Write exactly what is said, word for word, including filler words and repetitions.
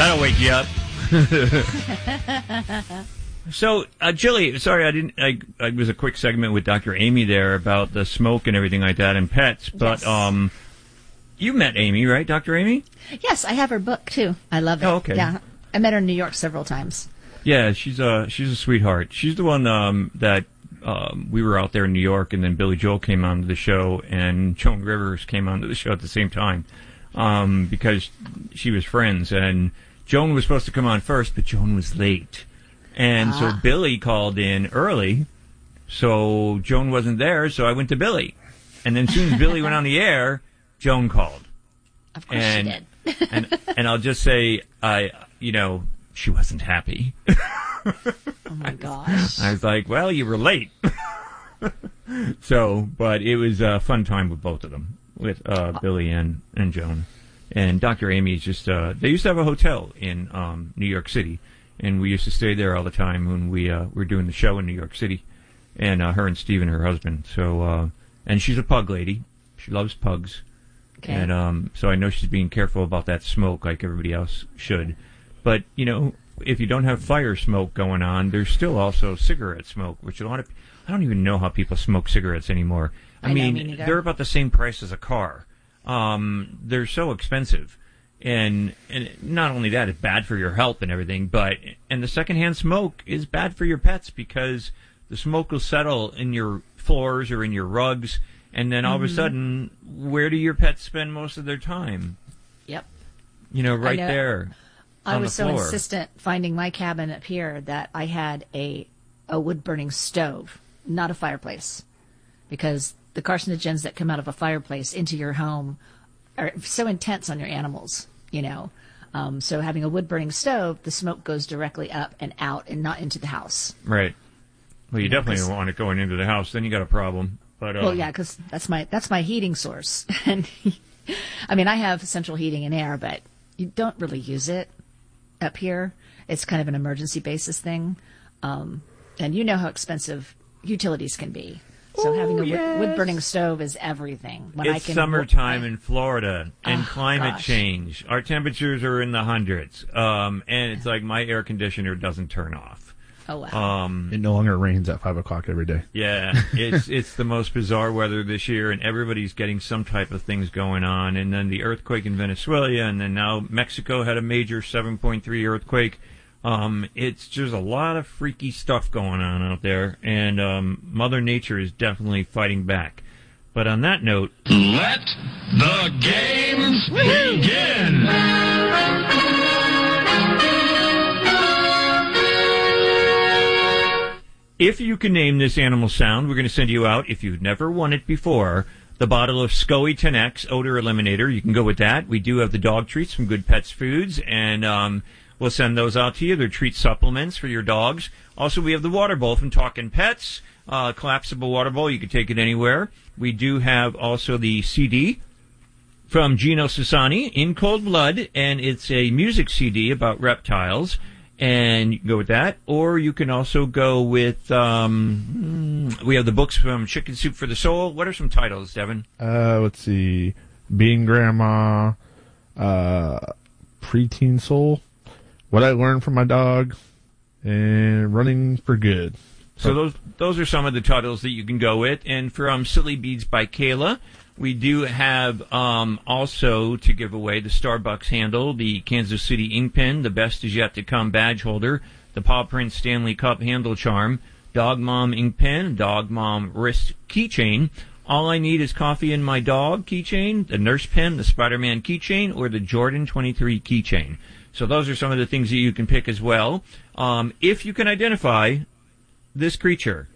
That'll wake you up. So, uh, Jilly, sorry, I didn't. I, I it was a quick segment with Doctor Amy there about the smoke and everything like that and pets. But yes. um, you met Amy, right, Doctor Amy? Yes, I have her book too. I love it. Oh, okay. Yeah, I met her in New York several times. Yeah, she's a she's a sweetheart. She's the one um, that um, we were out there in New York, and then Billy Joel came onto the show, and Joan Rivers came onto the show at the same time um, because she was friends. And Joan was supposed to come on first, but Joan was late. And ah. so Billy called in early, so Joan wasn't there, so I went to Billy. And then as soon as Billy went on the air, Joan called. Of course and, she did. and and I'll just say, I you know, she wasn't happy. Oh my gosh. I was like, well, you were late. So, but it was a fun time with both of them, with uh, Billy and, and Joan. And Doctor Amy is just, uh, they used to have a hotel in um, New York City. And we used to stay there all the time when we uh, were doing the show in New York City. And uh, her and Steven, her husband. So, uh, and she's a pug lady. She loves pugs. Okay. And um, so I know she's being careful about that smoke like everybody else should. But, you know, if you don't have fire smoke going on, there's still also cigarette smoke, which a lot of, I don't even know how people smoke cigarettes anymore. I, I mean, know, me they're about the same price as a car. Um, they're so expensive. And and not only that, it's bad for your health and everything, but and the secondhand smoke is bad for your pets because the smoke will settle in your floors or in your rugs, and then all mm-hmm. of a sudden, where do your pets spend most of their time? Yep. You know, right know. there. I on was the so floor. insistent finding my cabin up here that I had a a wood burning stove, not a fireplace, because the carcinogens that come out of a fireplace into your home are so intense on your animals, you know. Um, so having a wood-burning stove, the smoke goes directly up and out and not into the house. Right. Well, you, you definitely know, don't want it going into the house. Then you got a problem. But uh, well, yeah, because that's my that's my heating source. And I mean, I have central heating and air, but you don't really use it up here. It's kind of an emergency basis thing, um, and you know how expensive utilities can be. So Ooh, having a yes. wood burning stove is everything. When it's I can, summertime I, in Florida and oh, climate gosh. change. Our temperatures are in the hundreds, um, and it's like my air conditioner doesn't turn off. Oh wow! Um, it no longer rains at five o'clock every day. Yeah, it's it's the most bizarre weather this year, and everybody's getting some type of things going on. And then the earthquake in Venezuela, and then now Mexico had a major seven point three earthquake. Um, it's just a lot of freaky stuff going on out there, and um, Mother Nature is definitely fighting back. But on that note, let the games begin! If you can name this animal sound, we're going to send you out, if you've never won it before, the bottle of SCOE ten X Odor Eliminator. You can go with that. We do have the dog treats from Good Pets Foods, and um, we'll send those out to you. They're treat supplements for your dogs. Also, we have the water bowl from Talkin' Pets, uh, collapsible water bowl. You can take it anywhere. We do have also the C D from Gino Sassani, In Cold Blood, and it's a music C D about reptiles. And you can go with that, or you can also go with, um, we have the books from Chicken Soup for the Soul. What are some titles, Devin? Uh, let's see. Being Grandma, uh, Preteen Soul, What I Learned from My Dog, and Running for Good. So those those are some of the titles that you can go with. And from Silly Beads by Kayla, we do have um, also to give away the Starbucks handle, the Kansas City ink pen, the Best Is Yet to Come badge holder, the Paw Print Stanley Cup handle charm, Dog Mom ink pen, Dog Mom wrist keychain. All I Need Is Coffee and My Dog keychain, the Nurse Pen, the Spider-Man keychain, or the Jordan twenty-three keychain. So those are some of the things that you can pick as well. Um, if you can identify this creature,